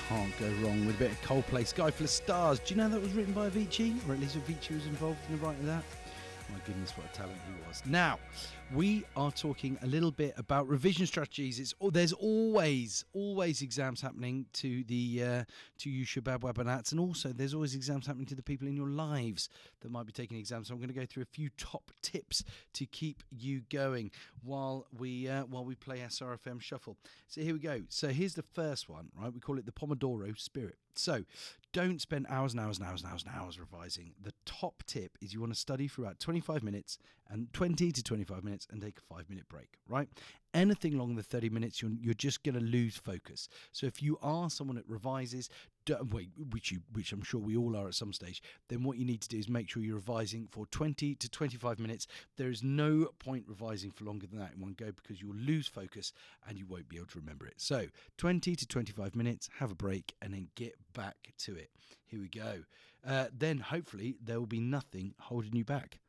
Can't go wrong with a bit of Coldplay, Sky Full of Stars. Do you know that was written by Avicii? Or at least Avicii was involved in the writing of that? My goodness, what a talent he was. Now, we are talking a little bit about revision strategies. There's always exams happening to you Shabab Wabanats, and also there's always exams happening to the people in your lives that might be taking exams. So I'm going to go through a few top tips to keep you going while we play SRFM Shuffle. So here we go. So here's the first one, right? We call it the Pomodoro Spirit. So don't spend hours and hours and hours and hours and hours revising. The top tip is you want to study for about 25 minutes and 20 to 25 minutes and take a 5-minute break, right? Anything longer than 30 minutes, you're just going to lose focus. So if you are someone that revises, which I'm sure we all are at some stage, then what you need to do is make sure you're revising for 20 to 25 minutes. There is no point revising for longer than that in one go because you'll lose focus and you won't be able to remember it. So 20 to 25 minutes, have a break, and then get back to it. Here we go. Then hopefully there will be nothing holding you back.